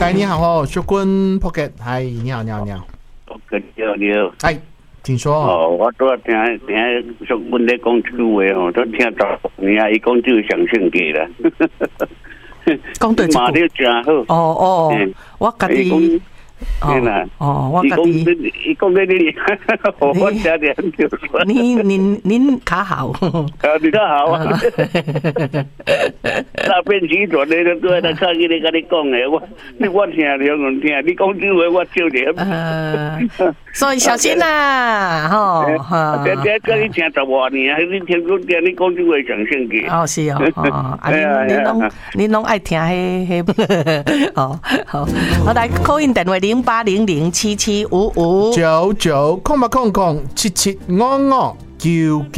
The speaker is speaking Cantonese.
喂，你好，小君 Pocket， 嗨，你好。 OK， 你好。 哎，请说。 哦，我都听小君咧讲这句话哦，都听到你啊，伊讲就相信给了。 讲对嘛，你真好。 哦，我家己。我家己。 伊讲你，我听点就说。 您卡好。 你卡好啊。那边时阵咧都在看见你跟你讲的，我听了听，你讲这话我少点。 所以小心啦，吼。 跟你听10多年，你听你讲这话相信嘅。 哦，是哦，你拢爱听迄，哦，好，我来 call in 电话0800775599， 99 00775599。